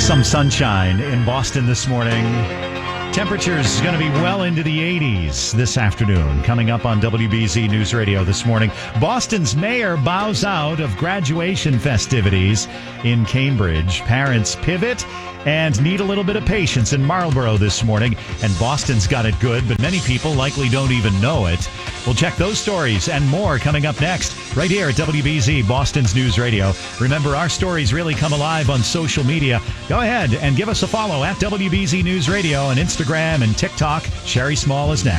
Some sunshine in Boston this morning. Temperatures going to be well into the 80s this afternoon. Coming up on WBZ News Radio this morning, Boston's mayor bows out of graduation festivities in Cambridge. Parents pivot and need a little bit of patience in Marlborough this morning. And Boston's got it good, but many people likely don't even know it. We'll check those stories and more coming up next, right here at WBZ, Boston's News Radio. Remember, our stories really come alive on social media. Go ahead and give us a follow at WBZ News Radio on Instagram and TikTok. Sherry Small is next.